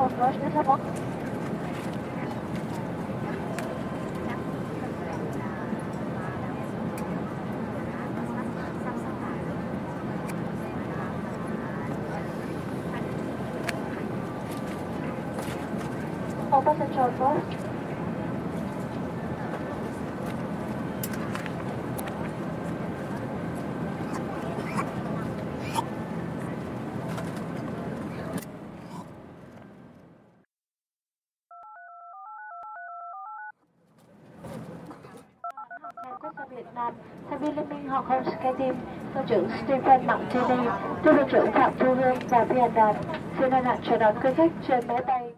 approach the table. All passenger approach. Quốc gia Việt Nam, thành viên Liên minh Hàng không SkyTeam, cơ trưởng Stephen Martini, tư viên trưởng Phạm Thu Hương và phi hành đoàn xin hân hạnh chào đón quý khách trên máy bay.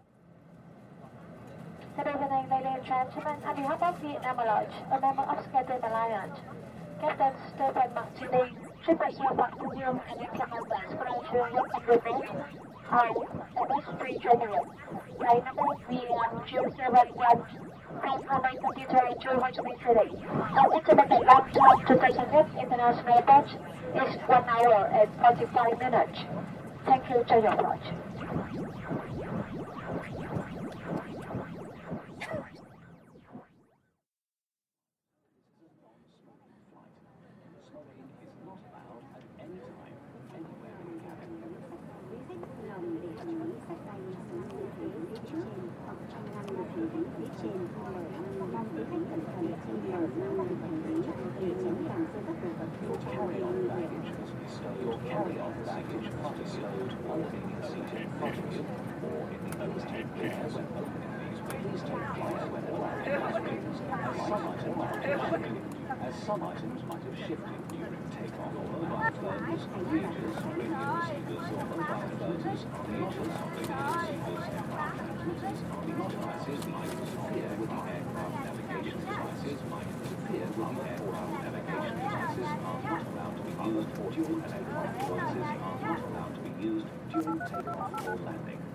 Good evening, ladies and gentlemen. On behalf of Vietnam Airlines, a member of SkyTeam Alliance, Captain Stephen Martini, Shipper Phạm Thu Hương, and your commanders for ensuring and remain on MS3 General. Flight number VM071. From Hanoi Computer to Ho Chi Minh City. Our estimated land time to Saigon International Airport is 1 hour and 45 minutes. Thank you to your watch. Your carry-on baggage must be stowed only in seated boxes or in the overhead chairs when opening these wings. Take care when allowing these wings, as some items might have shifted during takeoff. Mobile phones, pages, radio receivers or mobile phones, pages, radio receivers, aircraft transmitters, these devices might disappear with the aircraft navigation devices might disappear with the aircraft navigation devices are not allowed to be used during takeoff. Devices are not allowed to be used during takeoff or landing.